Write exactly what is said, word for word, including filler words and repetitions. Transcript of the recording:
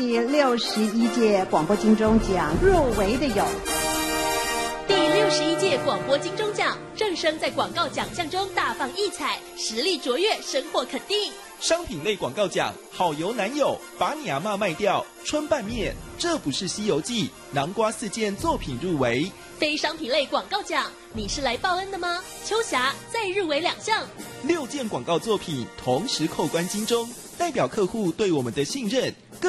第六十一届广播金钟奖入围的有。 第六十一届广播金钟奖，正声在广告奖项中大放异彩，实力卓越，深获肯定。 商品类广告奖，好油男友，把你阿嬷卖掉，春拌面，这不是西游记，南瓜四件作品入围。 非商品类广告奖，你是来报恩的吗？秋霞再入围两项， 六件广告作品同时扣关金钟，代表客户对我们的信任。